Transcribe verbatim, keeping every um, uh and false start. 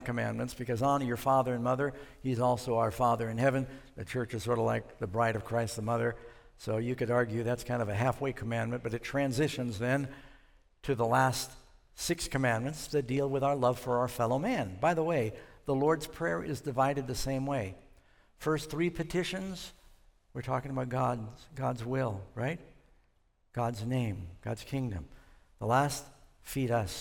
commandments, because honor your father and mother. He's also our Father in heaven. The church is sort of like the bride of Christ, the mother. So you could argue that's kind of a halfway commandment, but it transitions then to the last six commandments that deal with our love for our fellow man. By the way, the Lord's Prayer is divided the same way. First three petitions, we're talking about God's, God's will, right? God's name, God's kingdom. The last, feed us.